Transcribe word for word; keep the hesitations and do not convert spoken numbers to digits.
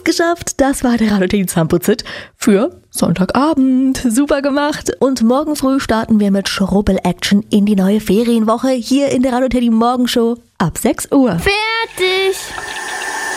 Fast geschafft. Das war der Radio Teddy Zahnputz-Hit für Sonntagabend. Super gemacht. Und morgen früh starten wir mit Schrubbel-Action in die neue Ferienwoche hier in der Radio Teddy Morgenshow ab sechs Uhr. Fertig!